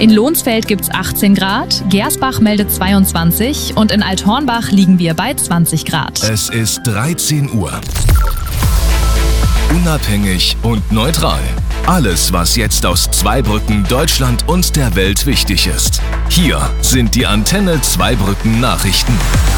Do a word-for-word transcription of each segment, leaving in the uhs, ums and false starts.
In Lohnsfeld gibt's achtzehn Grad, Gersbach meldet zweiundzwanzig und in Althornbach liegen wir bei zwanzig Grad. Es ist dreizehn Uhr. Unabhängig und neutral. Alles, was jetzt aus Zweibrücken, Deutschland und der Welt wichtig ist. Hier sind die Antenne Zweibrücken Nachrichten.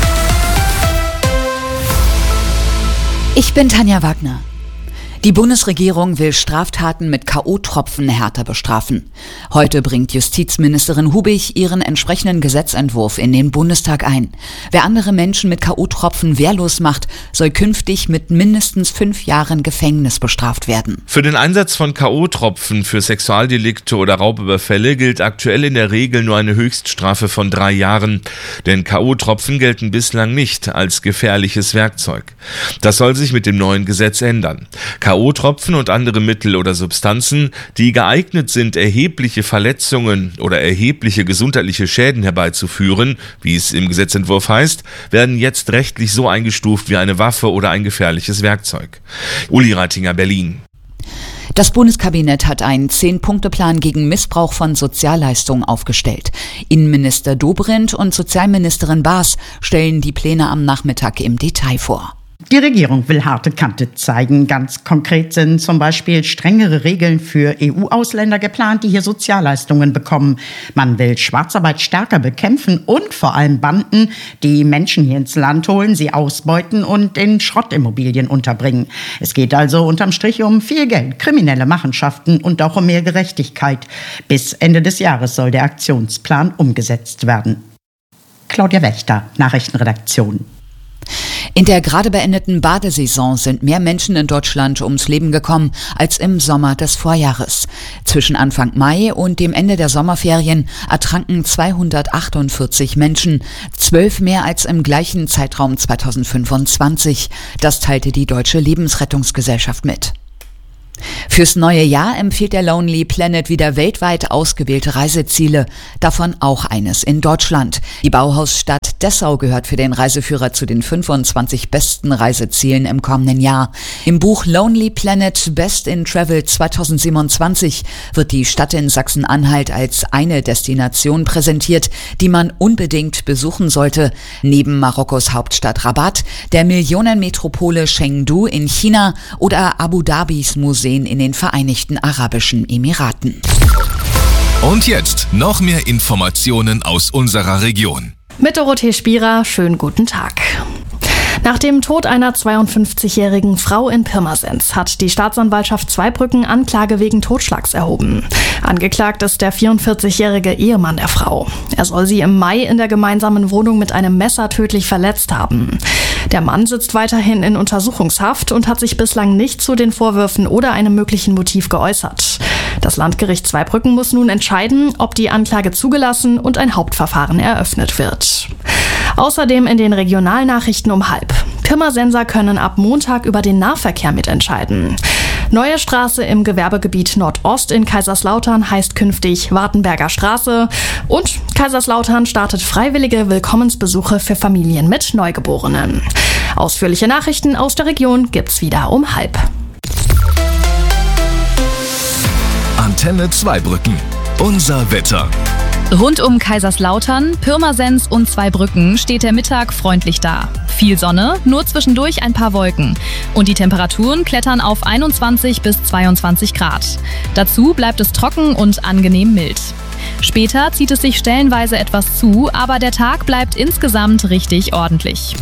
Ich bin Tanja Wagner. Die Bundesregierung will Straftaten mit K O-Tropfen härter bestrafen. Heute bringt Justizministerin Hubig ihren entsprechenden Gesetzentwurf in den Bundestag ein. Wer andere Menschen mit K O-Tropfen wehrlos macht, soll künftig mit mindestens fünf Jahren Gefängnis bestraft werden. Für den Einsatz von K O-Tropfen für Sexualdelikte oder Raubüberfälle gilt aktuell in der Regel nur eine Höchststrafe von drei Jahren. Denn K O-Tropfen gelten bislang nicht als gefährliches Werkzeug. Das soll sich mit dem neuen Gesetz ändern. K O-Tropfen und andere Mittel oder Substanzen, die geeignet sind, erhebliche Verletzungen oder erhebliche gesundheitliche Schäden herbeizuführen, wie es im Gesetzentwurf heißt, werden jetzt rechtlich so eingestuft wie eine Waffe oder ein gefährliches Werkzeug. Uli Reitinger, Berlin. Das Bundeskabinett hat einen Zehn-Punkte-Plan gegen Missbrauch von Sozialleistungen aufgestellt. Innenminister Dobrindt und Sozialministerin Baas stellen die Pläne am Nachmittag im Detail vor. Die Regierung will harte Kante zeigen. Ganz konkret sind zum Beispiel strengere Regeln für E U-Ausländer geplant, die hier Sozialleistungen bekommen. Man will Schwarzarbeit stärker bekämpfen und vor allem Banden, die Menschen hier ins Land holen, sie ausbeuten und in Schrottimmobilien unterbringen. Es geht also unterm Strich um viel Geld, kriminelle Machenschaften und auch um mehr Gerechtigkeit. Bis Ende des Jahres soll der Aktionsplan umgesetzt werden. Claudia Wächter, Nachrichtenredaktion. In der gerade beendeten Badesaison sind mehr Menschen in Deutschland ums Leben gekommen als im Sommer des Vorjahres. Zwischen Anfang Mai und dem Ende der Sommerferien ertranken zweihundertachtundvierzig Menschen, zwölf mehr als im gleichen Zeitraum zweitausendfünfundzwanzig. Das teilte die Deutsche Lebensrettungsgesellschaft mit. Fürs neue Jahr empfiehlt der Lonely Planet wieder weltweit ausgewählte Reiseziele, davon auch eines in Deutschland. Die Bauhausstadt Dessau gehört für den Reiseführer zu den fünfundzwanzig besten Reisezielen im kommenden Jahr. Im Buch Lonely Planet Best in Travel zweitausendsiebenundzwanzig wird die Stadt in Sachsen-Anhalt als eine Destination präsentiert, die man unbedingt besuchen sollte. Neben Marokkos Hauptstadt Rabat, der Millionenmetropole Chengdu in China oder Abu Dhabis Museen in den Vereinigten Arabischen Emiraten. Und jetzt noch mehr Informationen aus unserer Region. Mit Dorothee Spierer, schönen guten Tag. Nach dem Tod einer zweiundfünfzigjährigen Frau in Pirmasens hat die Staatsanwaltschaft Zweibrücken Anklage wegen Totschlags erhoben. Angeklagt ist der vierundvierzigjährige Ehemann der Frau. Er soll sie im Mai in der gemeinsamen Wohnung mit einem Messer tödlich verletzt haben. Der Mann sitzt weiterhin in Untersuchungshaft und hat sich bislang nicht zu den Vorwürfen oder einem möglichen Motiv geäußert. Das Landgericht Zweibrücken muss nun entscheiden, ob die Anklage zugelassen und ein Hauptverfahren eröffnet wird. Außerdem in den Regionalnachrichten um halb. Pirmasenser können ab Montag über den Nahverkehr mitentscheiden. Neue Straße im Gewerbegebiet Nordost in Kaiserslautern heißt künftig Wartenberger Straße. Und Kaiserslautern startet freiwillige Willkommensbesuche für Familien mit Neugeborenen. Ausführliche Nachrichten aus der Region gibt's wieder um halb. Antenne Zweibrücken. Unser Wetter. Rund um Kaiserslautern, Pirmasens und Zweibrücken steht der Mittag freundlich da. Viel Sonne, nur zwischendurch ein paar Wolken. Und die Temperaturen klettern auf einundzwanzig bis zweiundzwanzig Grad. Dazu bleibt es trocken und angenehm mild. Später zieht es sich stellenweise etwas zu, aber der Tag bleibt insgesamt richtig ordentlich.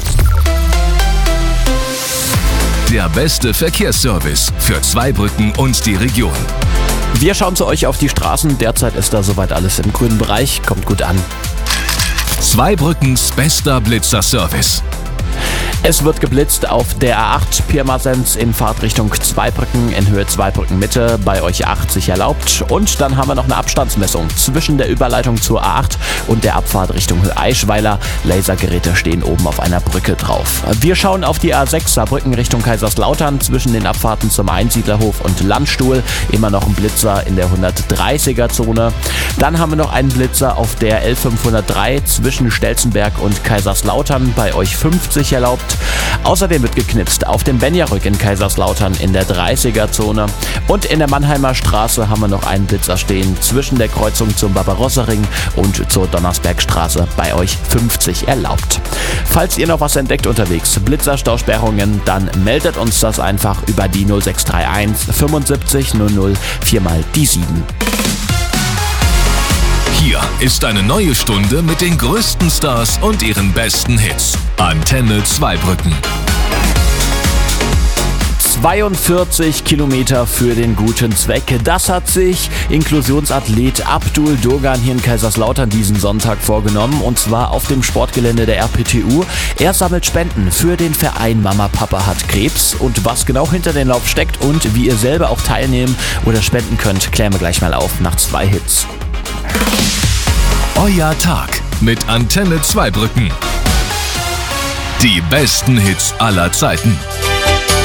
Der beste Verkehrsservice für Zweibrücken und die Region. Wir schauen zu euch auf die Straßen. Derzeit ist da soweit alles im grünen Bereich. Kommt gut an. Zweibrückens bester Blitzerservice. Es wird geblitzt auf der A acht Pirmasens in Fahrtrichtung Zweibrücken in Höhe Zweibrücken Mitte, bei euch achtzig erlaubt. Und dann haben wir noch eine Abstandsmessung zwischen der Überleitung zur A acht und der Abfahrt Richtung Eichweiler. Lasergeräte stehen oben auf einer Brücke drauf. Wir schauen auf die A sechs Saarbrücken Richtung Kaiserslautern zwischen den Abfahrten zum Einsiedlerhof und Landstuhl. Immer noch ein Blitzer in der hundertdreißiger Zone. Dann haben wir noch einen Blitzer auf der L fünfhundertdrei zwischen Stelzenberg und Kaiserslautern, bei euch fünfzig erlaubt. Nacht. Außerdem wird geknipst auf dem Benjarück in Kaiserslautern in der dreißiger-Zone. Und in der Mannheimer Straße haben wir noch einen Blitzer stehen zwischen der Kreuzung zum Barbarossa-Ring und zur Donnersbergstraße, bei euch fünfzig erlaubt. Falls ihr noch was entdeckt unterwegs, Blitzerstausperrungen, dann meldet uns das einfach über die null sechs drei eins fünfundsiebzig null null vier mal die sieben. Hier ist eine neue Stunde mit den größten Stars und ihren besten Hits. Antenne Zweibrücken. zweiundvierzig Kilometer für den guten Zweck. Das hat sich Inklusionsathlet Abdul Dogan hier in Kaiserslautern diesen Sonntag vorgenommen, und zwar auf dem Sportgelände der R P T U. Er sammelt Spenden für den Verein Mama Papa hat Krebs, und was genau hinter dem Lauf steckt und wie ihr selber auch teilnehmen oder spenden könnt, klären wir gleich mal auf nach zwei Hits. Euer Tag mit Antenne Zweibrücken. Die besten Hits aller Zeiten.